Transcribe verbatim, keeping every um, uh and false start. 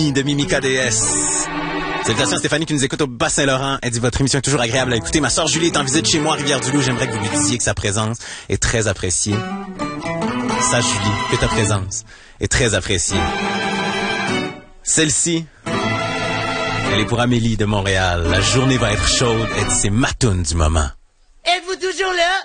Stéphanie de Mimica D S. Salutations à Stéphanie qui nous écoute au Bas-Saint-Laurent. Elle dit, votre émission est toujours agréable à écouter. Ma sœur Julie est en visite chez moi à Rivière-du-Loup. J'aimerais que vous lui disiez que sa présence est très appréciée. Ça, Julie, que ta présence est très appréciée. Celle-ci, elle est pour Amélie de Montréal. La journée va être chaude. Elle dit, c'est ma toune du moment. Êtes-vous toujours là?